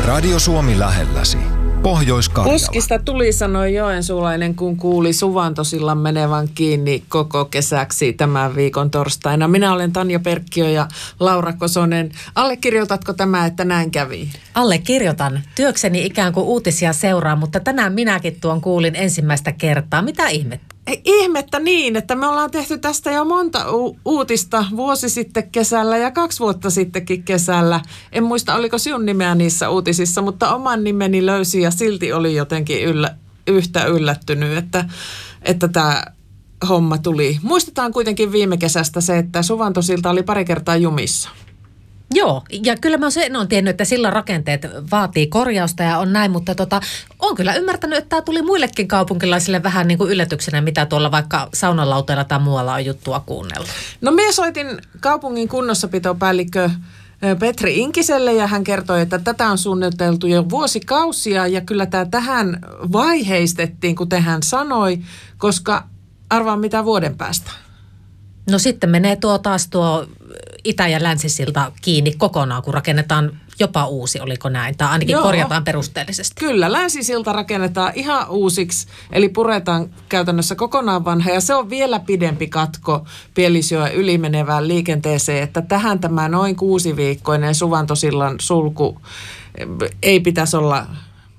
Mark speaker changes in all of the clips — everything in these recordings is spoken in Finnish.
Speaker 1: Radio Suomi lähelläsi. Pohjois-Karjala.
Speaker 2: Puskista tuli, sanoi joensuulainen, kun kuuli Suvantosillan menevän kiinni koko kesäksi tämän viikon torstaina. Minä olen Tanja Perkkiö ja Laura Kosonen. Allekirjoitatko tämä, että näin kävi?
Speaker 3: Allekirjoitan. Työkseni ikään kuin uutisia seuraa, mutta tänään minäkin tuon kuulin ensimmäistä kertaa. Mitä ihmettä?
Speaker 2: Ihmettä niin, että me ollaan tehty tästä jo monta uutista vuosi sitten kesällä ja 2 vuotta sittenkin kesällä. En muista, oliko sinun nimeä niissä uutisissa, mutta oman nimeni löysi ja silti oli jotenkin yhtä yllättynyt, että tämä homma tuli. Muistetaan kuitenkin viime kesästä se, että Suvantosilta oli pari kertaa jumissa.
Speaker 3: Joo, ja kyllä mä olen tiennyt, että sillan rakenteet vaatii korjausta ja on näin, mutta olen kyllä ymmärtänyt, että tämä tuli muillekin kaupunkilaisille vähän niin kuin yllätyksenä, mitä tuolla vaikka saunalauteella tai muualla on juttua kuunnella.
Speaker 2: No minä soitin kaupungin kunnossapitopäällikkö Petri Inkiselle ja hän kertoi, että tätä on suunniteltu jo vuosikausia ja kyllä tämä tähän vaiheistettiin, kuten hän sanoi, koska arvaa mitä vuoden päästä.
Speaker 3: No sitten menee taas tuo Itä- ja Länsisilta kiinni kokonaan, kun rakennetaan jopa uusi, oliko näin? Tai ainakin korjataan perusteellisesti.
Speaker 2: Kyllä, Länsisilta rakennetaan ihan uusiksi, eli puretaan käytännössä kokonaan vanha. Ja se on vielä pidempi katko Pielisjoen ylimenevään liikenteeseen, että tähän tämä noin 6-viikkoinen Suvantosillan sulku ei pitäisi olla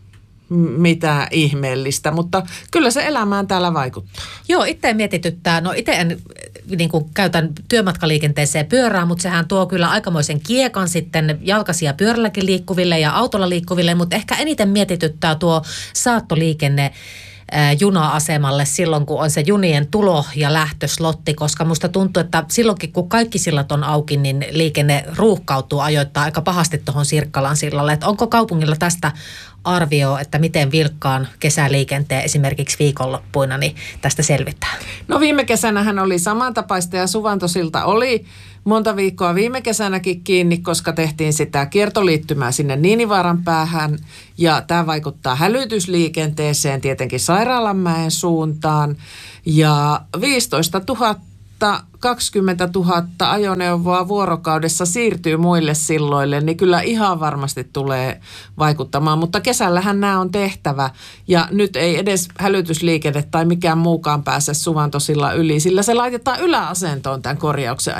Speaker 2: mitään ihmeellistä, mutta kyllä se elämään täällä vaikuttaa.
Speaker 3: Joo, itse mietityttää. No itse en niin kuin käytän työmatkaliikenteeseen pyörää, mutta sehän tuo kyllä aikamoisen kiekan sitten jalkaisia pyörälläkin liikkuville ja autolla liikkuville, mutta ehkä eniten mietityttää tuo saattoliikenne juna-asemalle silloin, kun on se junien tulo- ja lähtöslotti, koska musta tuntuu, että silloinkin, kun kaikki sillat on auki, niin liikenne ruuhkautuu ajoittaa aika pahasti tuohon Sirkkalan sillalle. Että onko kaupungilla tästä arvio, että miten vilkkaan kesäliikenteen esimerkiksi viikonloppuina, niin tästä selvitään? No
Speaker 2: viime kesänähän oli samantapaista ja Suvantosilta oli monta viikkoa viime kesänäkin kiinni, koska tehtiin sitä kiertoliittymää sinne Niinivaaran päähän ja tämä vaikuttaa hälytysliikenteeseen tietenkin Sairaalanmäen suuntaan ja 15 000 20 000 ajoneuvoa vuorokaudessa siirtyy muille silloille, niin kyllä ihan varmasti tulee vaikuttamaan. Mutta kesällähän nämä on tehtävä ja nyt ei edes hälytysliikenne tai mikään muukaan pääse Suvantosillan yli, sillä se laitetaan yläasentoon tämän korjauksen